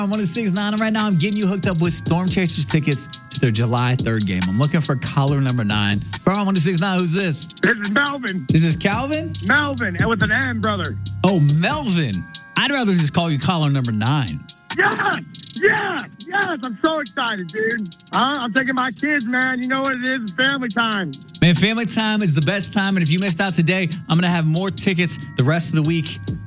I'm 1069, and right now I'm getting you hooked up with Storm Chasers tickets to their July 3rd game. I'm looking for caller number 9. Bro, 1069, who's this? This is Melvin. This is Calvin? Melvin, and with an M, brother. Oh, Melvin. I'd rather just call you caller number 9. Yes. I'm so excited, dude. I'm taking my kids, man. You know what it is? It's family time. Man, family time is the best time, and if you missed out today, I'm going to have more tickets the rest of the week.